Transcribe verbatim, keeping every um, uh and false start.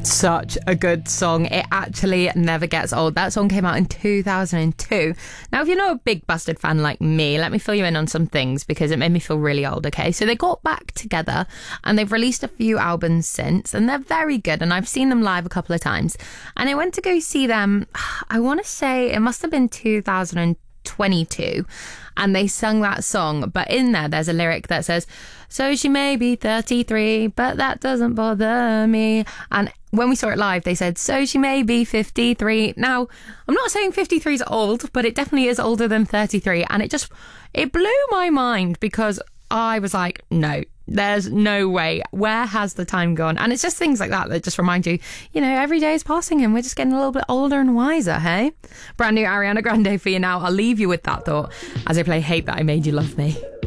Such a good song. It actually never gets old. That song came out in two thousand two. Now, if you're not a big Bastard fan like me, let me fill you in on some things because it made me feel really old, okay? So they got back together and they've released a few albums since, and they're very good, and I've seen them live a couple of times. And I went to go see them, I want to say it must have been two thousand twenty-two, and they sung that song, but in there there's a lyric that says, so she may be thirty-three, but that doesn't bother me. And when we saw it live, they said, so she may be fifty-three. Now, I'm not saying fifty-three is old, but it definitely is older than thirty-three. And it just, it blew my mind because I was like, no, there's no way. Where has the time gone? And it's just things like that that just remind you, you know, every day is passing and we're just getting a little bit older and wiser, hey? Brand new Ariana Grande for you now. I'll leave you with that thought as I play Hate That I Made You Love Me.